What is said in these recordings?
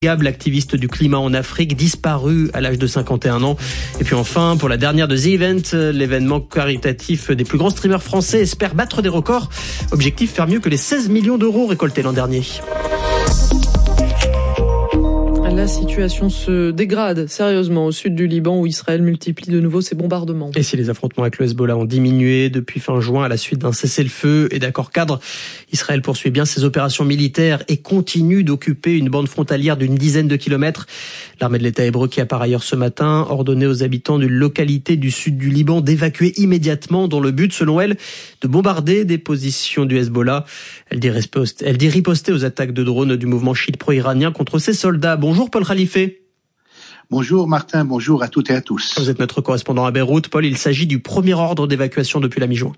l'activiste du climat en Afrique, disparu à l'âge de 51 ans. Et puis enfin, pour la dernière de The Event, l'événement caritatif des plus grands streamers français espère battre des records. Objectif, faire mieux que les 16 millions d'euros récoltés l'an dernier. La situation se dégrade sérieusement au sud du Liban où Israël multiplie de nouveau ses bombardements. Et si les affrontements avec le Hezbollah ont diminué depuis fin juin à la suite d'un cessez-le-feu et d'accords cadres, Israël poursuit bien ses opérations militaires et continue d'occuper une bande frontalière d'une dizaine de kilomètres. L'armée de l'État hébreu qui a par ailleurs ce matin ordonné aux habitants d'une localité du sud du Liban d'évacuer immédiatement dans le but, selon elle, de bombarder des positions du Hezbollah. Elle dit riposter aux attaques de drones du mouvement chiite pro-iranien contre ses soldats. Bonjour Paul Khalifé. Bonjour Martin, bonjour à toutes et à tous. Vous êtes notre correspondant à Beyrouth. Paul, il s'agit du premier ordre d'évacuation depuis la mi-juin.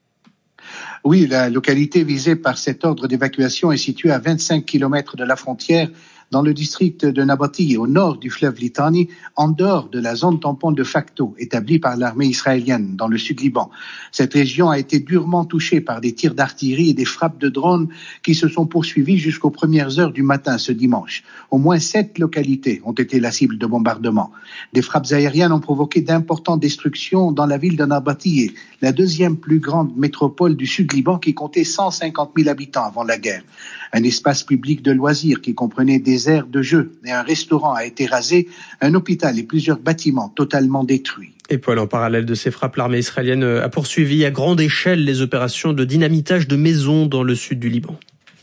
Oui, la localité visée par cet ordre d'évacuation est située à 25 km de la frontière dans le district de Nabati, au nord du fleuve Litani, en dehors de la zone tampon de facto établie par l'armée israélienne dans le sud Liban. Cette région a été durement touchée par des tirs d'artillerie et des frappes de drones qui se sont poursuivies jusqu'aux premières heures du matin ce dimanche. Au moins 7 localités ont été la cible de bombardements. Des frappes aériennes ont provoqué d'importantes destructions dans la ville de Nabati, la deuxième plus grande métropole du sud Liban qui comptait 150 000 habitants avant la guerre. Un espace public de loisirs qui comprenait des aires de jeux et un restaurant a été rasé, un hôpital et plusieurs bâtiments totalement détruits. Et Paul, en parallèle de ces frappes, l'armée israélienne a poursuivi à grande échelle les opérations de dynamitage de maisons dans le sud du Liban.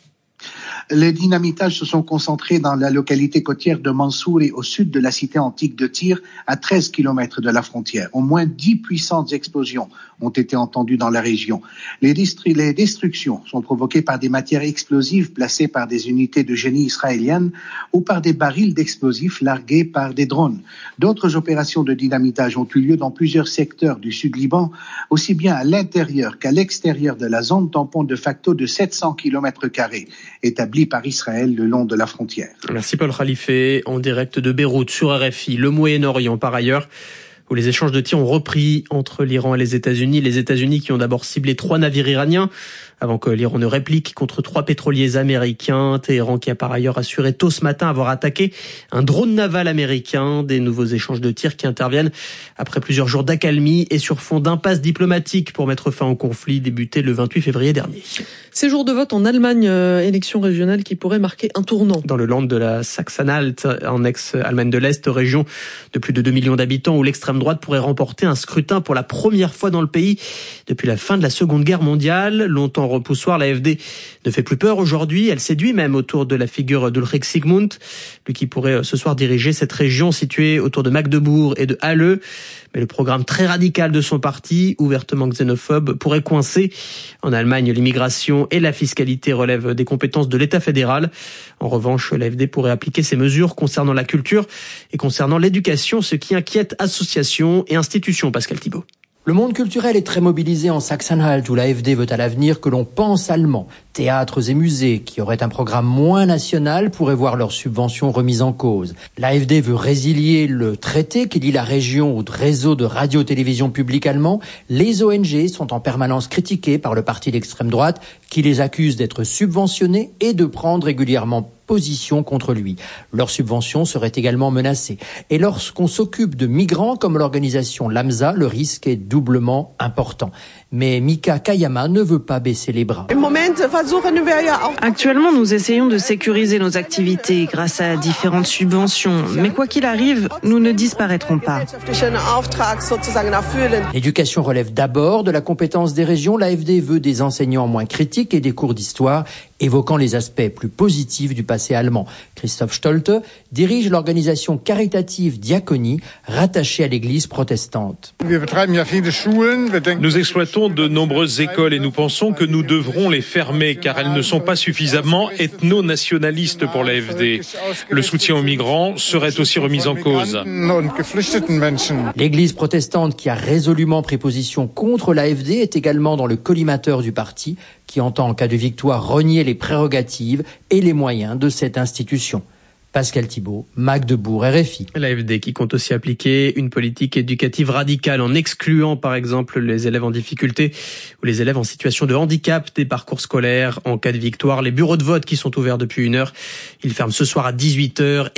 Les dynamitages se sont concentrés dans la localité côtière de Mansouri, au sud de la cité antique de Tyr, à 13 km de la frontière. Au moins 10 puissantes explosions ont été entendues dans la région. Les destructions sont provoquées par des matières explosives placées par des unités de génie israéliennes ou par des barils d'explosifs largués par des drones. D'autres opérations de dynamitage ont eu lieu dans plusieurs secteurs du sud Liban, aussi bien à l'intérieur qu'à l'extérieur de la zone tampon de facto de 700 km² établie par Israël le long de la frontière. Merci Paul Khalifé, en direct de Beyrouth sur RFI. Le Moyen-Orient par ailleurs, où les échanges de tirs ont repris entre l'Iran et les États-Unis. Les États-Unis qui ont d'abord ciblé 3 navires iraniens avant que l'Iran ne réplique contre 3 pétroliers américains. Téhéran qui a par ailleurs assuré tôt ce matin avoir attaqué un drone naval américain. Des nouveaux échanges de tirs qui interviennent après plusieurs jours d'accalmie et sur fond d'impasse diplomatique pour mettre fin au conflit débuté le 28 février dernier. Ces jours de vote en Allemagne, élection régionale qui pourrait marquer un tournant. Dans le land de la Sachsen-Anhalt, en ex-Allemagne de l'Est, région de plus de 2 millions d'habitants où l'extrême droite pourrait remporter un scrutin pour la première fois dans le pays depuis la fin de la Seconde Guerre mondiale. Longtemps repoussoir, l'AfD ne fait plus peur aujourd'hui. Elle séduit même autour de la figure d'Ulrich Sigmund, lui qui pourrait ce soir diriger cette région située autour de Magdebourg et de Halle. Mais le programme très radical de son parti, ouvertement xénophobe, pourrait coincer. En Allemagne, l'immigration et la fiscalité relèvent des compétences de l'État fédéral. En revanche, l'AfD pourrait appliquer ses mesures concernant la culture et concernant l'éducation, ce qui inquiète associations et institutions. Pascal Thibault. Le monde culturel est très mobilisé en Sachsen-Anhalt où l'AfD veut à l'avenir que l'on pense allemand. Théâtres et musées qui auraient un programme moins national pourraient voir leurs subventions remises en cause. L'AfD veut résilier le traité qui lie la région au réseau de radio-télévision public allemand. Les ONG sont en permanence critiquées par le parti d'extrême droite qui les accuse d'être subventionnés et de prendre régulièrement position contre lui. Leurs subventions seraient également menacées. Et lorsqu'on s'occupe de migrants comme l'organisation Lamsa, le risque est doublement important. Mais Mika Kayama ne veut pas baisser les bras. Actuellement, nous essayons de sécuriser nos activités grâce à différentes subventions. Mais quoi qu'il arrive, nous ne disparaîtrons pas. L'éducation relève d'abord de la compétence des régions. L'AfD veut des enseignants moins critiques et des cours d'histoire évoquant les aspects plus positifs du passé allemand. Christoph Stolte dirige l'organisation caritative Diakonie, rattachée à l'église protestante. Nous exploitons de nombreuses écoles et nous pensons que nous devrons les fermer car elles ne sont pas suffisamment ethno-nationalistes pour l'AfD. Le soutien aux migrants serait aussi remis en cause. L'église protestante qui a résolument pris position contre l'AfD est également dans le collimateur du parti qui entend en cas de victoire renier les prérogatives et les moyens de cette institution. Pascal Thibault, Magdebourg, RFI. L'AfD qui compte aussi appliquer une politique éducative radicale en excluant par exemple les élèves en difficulté ou les élèves en situation de handicap des parcours scolaires. En cas de victoire, les bureaux de vote qui sont ouverts depuis 1 heure, ils ferment ce soir à 18h.